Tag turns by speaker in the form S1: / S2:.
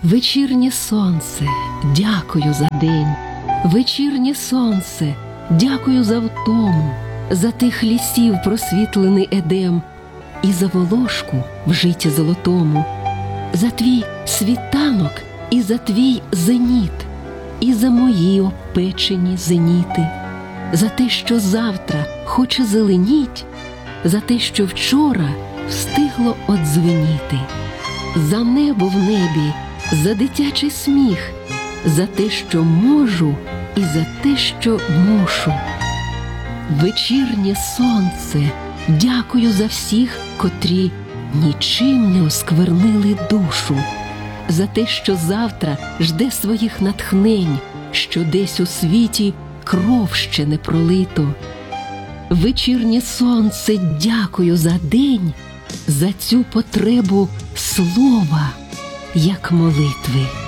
S1: Вечірнє сонце, дякую за день. Вечірнє сонце, дякую за втому, за тих лісів просвітлений едем, і за волошку в житті золотому, за твій світанок і за твій зеніт, і за мої опечені зеніти, за те, що завтра хоче зеленіть, за те, що вчора встигло одзвеніти, за небо в небі, за дитячий сміх, за те, що можу, і за те, що мушу. Вечірнє сонце, дякую за всіх, котрі нічим не осквернили душу, за те, що завтра жде своїх натхнень, що десь у світі кров ще не пролито. Вечірнє сонце, дякую за день, за цю потребу слова, як молитви.